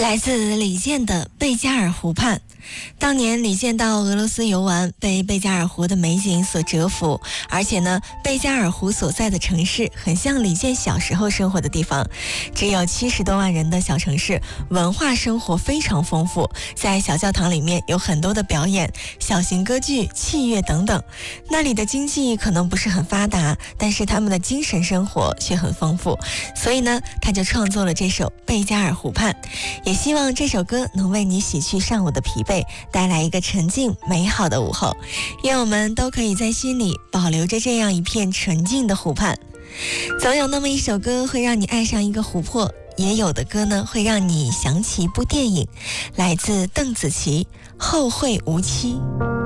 来自李健的贝加尔湖畔。当年李健到俄罗斯游玩，被贝加尔湖的美景所折服，而且呢，贝加尔湖所在的城市很像李健小时候生活的地方，只有70多万人的小城市，文化生活非常丰富，在小教堂里面有很多的表演，小型歌剧、器乐等等。那里的经济可能不是很发达，但是他们的精神生活却很丰富，所以呢，他就创作了这首《贝加尔湖畔》，也希望这首歌能为你洗去上午的疲惫，带来一个沉静美好的午后。愿我们都可以在心里保留着这样一片纯净的湖畔。总有那么一首歌会让你爱上一个湖泊，也有的歌呢会让你想起一部电影。来自邓紫棋《后会无期》。